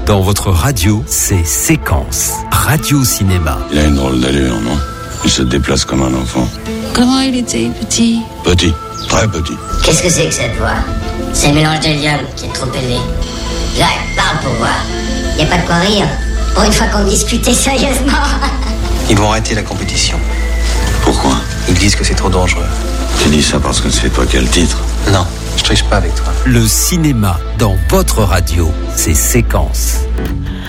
Dans votre radio, c'est Séquence. Radio-cinéma. Il a une drôle d'allure, non? Il se déplace comme un enfant. Comment il était petit? Petit, très petit. Qu'est-ce que c'est que cette voix? C'est le mélange d'hélium qui est trop élevé. Jacques, parle pour voir. Y a pas de quoi rire. Pour une fois qu'on discutait sérieusement. Ils vont arrêter la compétition. Pourquoi? Ils disent que c'est trop dangereux. Tu dis ça parce que c'est toi qui as le titre. Non, je triche pas avec toi. Le cinéma dans votre radio, c'est Séquence.